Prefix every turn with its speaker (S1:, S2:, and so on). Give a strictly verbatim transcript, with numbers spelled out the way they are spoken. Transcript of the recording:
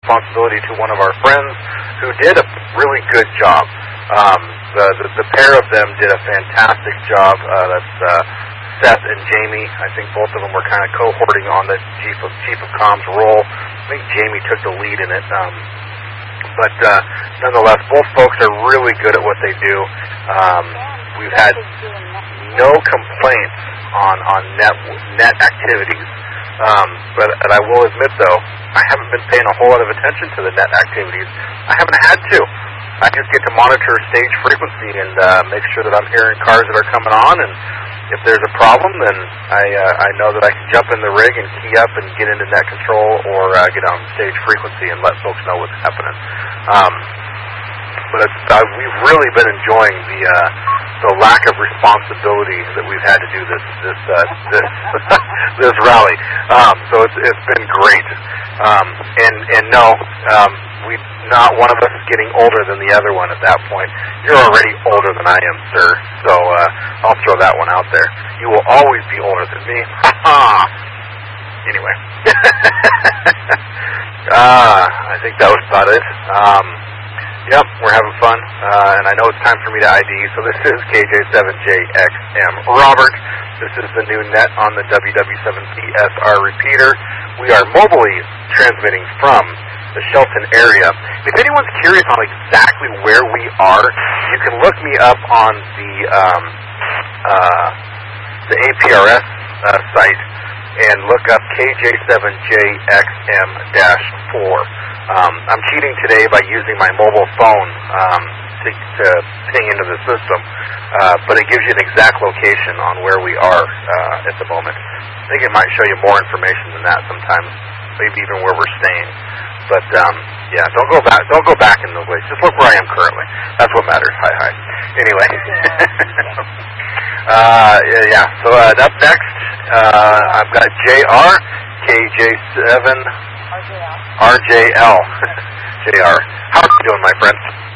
S1: responsibility to one of our friends who did a really good job. Um, the, the, the pair of them did a fantastic job. Uh, that's uh, Seth and Jamie. I think both of them were kind of cohorting on the chief of chief of comms role. I think Jamie took the lead in it. Um, but uh, nonetheless, both folks are really good at what they do. Um, we've had no complaints on, on net net activities. Um, but and I will admit, though, I haven't been paying a whole lot of attention to the net activities. I haven't had to. I just get to monitor stage frequency and uh, make sure that I'm hearing cars that are coming on, and if there's a problem, then I uh, I know that I can jump in the rig and key up and get into net control or uh, get on stage frequency and let folks know what's happening. Um, but it's, uh, we've really been enjoying the uh, the lack of responsibility that we've had to do this this uh, this this rally. Um, so it's it's been great. Um, and and no, um, we not one of us is getting older than the other one at that point. You're already older than I am, sir. So uh, I'll throw that one out there. You will always be older than me. Anyway, uh, I think that was about it. Um, Yep, we're having fun, uh, and I know it's time for me to I D, so this is K J seven J X M Robert. This is the new net on the W W seven P S R repeater. We are mobily transmitting from the Shelton area. If anyone's curious on exactly where we are, you can look me up on the um, uh, the A P R S uh, site and look up K J seven J X M four. Um, I'm cheating today by using my mobile phone um, to, to ping into the system, uh, but it gives you an exact location on where we are uh, at the moment. I think it might show you more information than that sometimes, maybe even where we're staying. But um, yeah, don't go back. Don't go back in the way. Just look where I am currently. That's what matters. Hi, hi. Anyway, uh, yeah. So uh, up next, uh, I've got J R K J seven. R J L. J R. How are you doing, my friend?